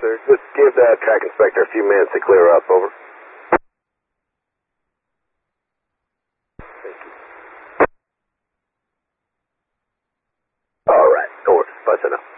sir. Just give that track inspector a few minutes to clear up, over. All right, north, busting up.